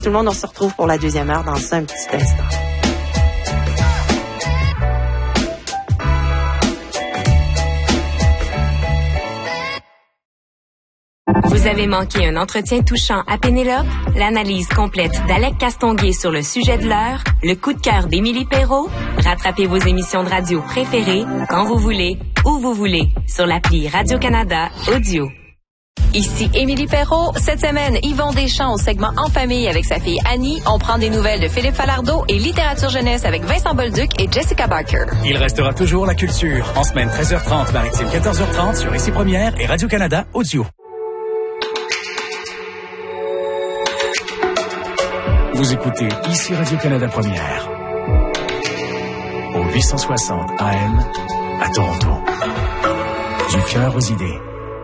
Tout le monde, on se retrouve pour la deuxième heure dans un petit instant. Vous avez manqué un entretien touchant à Pénélope? L'analyse complète d'Alec Castonguay sur le sujet de l'heure? Le coup de cœur d'Émilie Perrault? Rattrapez vos émissions de radio préférées quand vous voulez, où vous voulez, sur l'appli Radio-Canada Audio. Ici Émilie Perrault. Cette semaine, Yvon Deschamps au segment En famille avec sa fille Annie. On prend des nouvelles de Philippe Falardeau et littérature jeunesse avec Vincent Bolduc et Jessica Barker. Il restera toujours la culture. En semaine 13h30, maritime 14h30 sur Ici Première et Radio-Canada Audio. Vous écoutez Ici Radio-Canada Première. Au 860 AM à Toronto. Du cœur aux idées.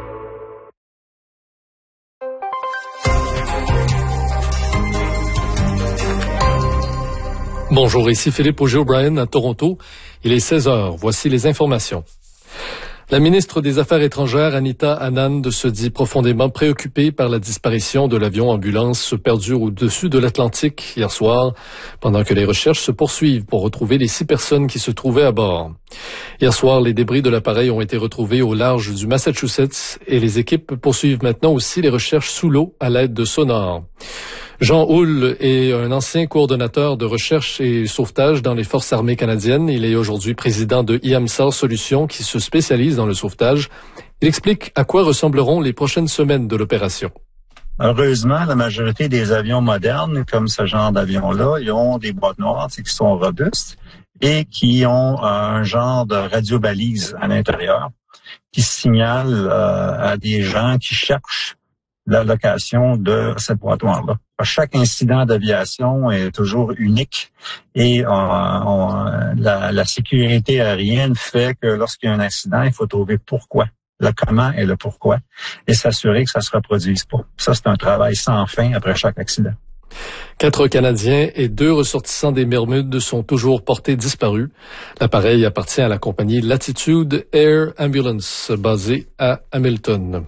Bonjour, ici Philippe Auger-O'Brien à Toronto. Il est 16h. Voici les informations. La ministre des Affaires étrangères, Anita Anand, se dit profondément préoccupée par la disparition de l'avion ambulance perdu au-dessus de l'Atlantique hier soir, pendant que les recherches se poursuivent pour retrouver les 6 personnes qui se trouvaient à bord. Hier soir, les débris de l'appareil ont été retrouvés au large du Massachusetts et les équipes poursuivent maintenant aussi les recherches sous l'eau à l'aide de sonars. Jean Houle est un ancien coordonnateur de recherche et sauvetage dans les Forces armées canadiennes. Il est aujourd'hui président de IAMSA Solutions qui se spécialise dans le sauvetage. Il explique à quoi ressembleront les prochaines semaines de l'opération. Heureusement, la majorité des avions modernes, comme ce genre d'avion-là, ils ont des boîtes noires qui sont robustes et qui ont un genre de radiobalise à l'intérieur qui signale à des gens qui cherchent la location de cette boîte noire-là. Chaque incident d'aviation est toujours unique et la sécurité aérienne fait que lorsqu'il y a un accident, il faut trouver pourquoi, le comment et le pourquoi, et s'assurer que ça se reproduise pas. Ça, c'est un travail sans fin après chaque accident. 4 Canadiens et 2 ressortissants des Bermudes sont toujours portés disparus. L'appareil appartient à la compagnie Latitude Air Ambulance, basée à Hamilton.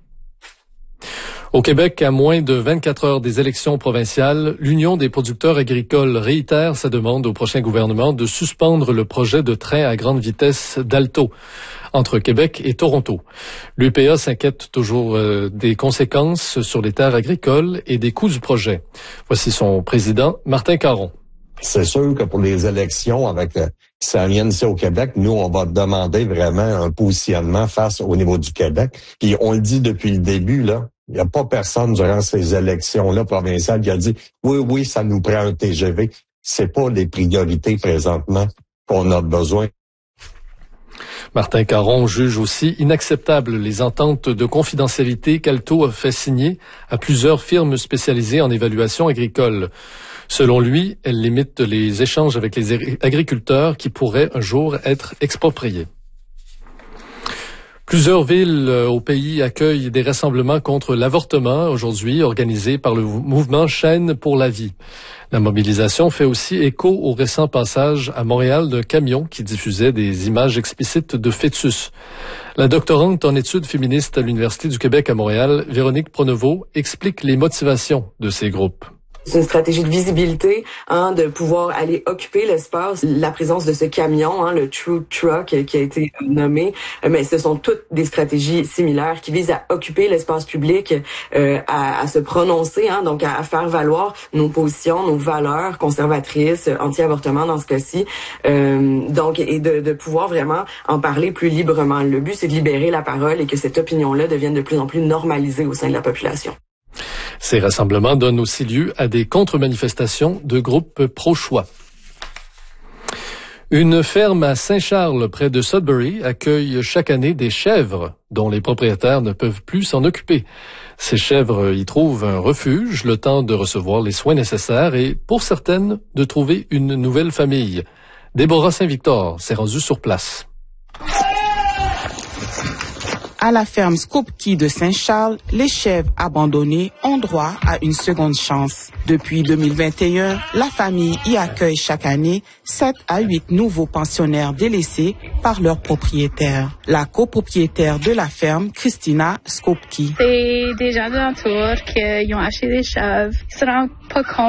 Au Québec, à moins de 24 heures des élections provinciales, l'Union des producteurs agricoles réitère sa demande au prochain gouvernement de suspendre le projet de train à grande vitesse d'Alto entre Québec et Toronto. L'UPA s'inquiète toujours des conséquences sur les terres agricoles et des coûts du projet. Voici son président, Martin Caron. C'est sûr que pour les élections avec qui s'en viennent ici au Québec, nous, on va demander vraiment un positionnement face au niveau du Québec. Puis on le dit depuis le début, là, il n'y a pas personne durant ces élections-là provinciales qui a dit « Oui, ça nous prend un TGV ». C'est pas les priorités présentement qu'on a besoin. Martin Caron juge aussi inacceptable les ententes de confidentialité qu'Alto a fait signer à plusieurs firmes spécialisées en évaluation agricole. Selon lui, elle limite les échanges avec les agriculteurs qui pourraient un jour être expropriés. Plusieurs villes au pays accueillent des rassemblements contre l'avortement aujourd'hui organisés par le mouvement Chaîne pour la vie. La mobilisation fait aussi écho au récent passage à Montréal d'un camion qui diffusait des images explicites de fœtus. La doctorante en études féministes à l'Université du Québec à Montréal, Véronique Pronovo, explique les motivations de ces groupes. C'est une stratégie de visibilité, de pouvoir aller occuper l'espace. La présence de ce camion, le True Truck qui a été nommé, mais ce sont toutes des stratégies similaires qui visent à occuper l'espace public, à se prononcer, donc à faire valoir nos positions, nos valeurs conservatrices, anti-avortement dans ce cas-ci, donc et de pouvoir vraiment en parler plus librement. Le but, c'est de libérer la parole et que cette opinion-là devienne de plus en plus normalisée au sein de la population. Ces rassemblements donnent aussi lieu à des contre-manifestations de groupes pro-choix. Une ferme à Saint-Charles, près de Sudbury, accueille chaque année des chèvres dont les propriétaires ne peuvent plus s'en occuper. Ces chèvres y trouvent un refuge, le temps de recevoir les soins nécessaires et, pour certaines, de trouver une nouvelle famille. Déborah Saint-Victor s'est rendue sur place. À la ferme Skopje de Saint-Charles, les chèvres abandonnées ont droit à une seconde chance. Depuis 2021, la famille y accueille chaque année 7 à 8 nouveaux pensionnaires délaissés par leurs propriétaires. La copropriétaire de la ferme, Christina Skopje. C'est des gens de l'entour qui ont acheté des chèvres. Ils se rendent pas compte